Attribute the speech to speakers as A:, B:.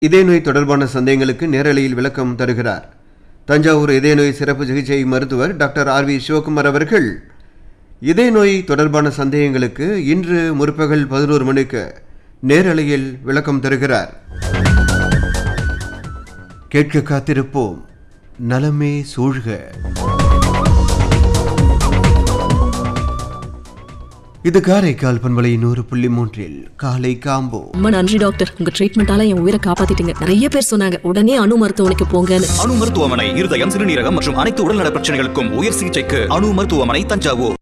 A: இதய நோய் தொடர்பான சந்தேகங்களுக்கு நேரலையில் விளக்கம் தருகிறார் தஞ்சாவூர் இதய நோய் சிறப்பு சிகிச்சை மருத்துவர் டாக்டர் ஆர்.வி. சிவகுமார் அவர்கள். இதய நோய் தொடர்பான சந்தேகங்களுக்கு இன்று முற்பகல் 11 மணிக்கு நேரலையில் விளக்கம் தருகிறார். கேட்க காத்திருப்போம். நலமே சூழ்க. இது காரைக்கால் பண்பலை 100.3 காலை காம்போ.
B: ரொம்ப நன்றி டாக்டர், உங்க ட்ரீட்மெண்டால என் உயிரை காப்பாத்திட்டீங்க. நிறைய பேர் சொன்னாங்க உடனே அணு மருத்துவமனைக்கு போங்கன்னு.
C: அணு மருத்துவமனை இருதயம், சிறுநீரகம் மற்றும் அனைத்து உடல்நல பிரச்சனைகளுக்கும் உயர் சிகிச்சைக்கு அணு மருத்துவமனை தஞ்சாவூர்.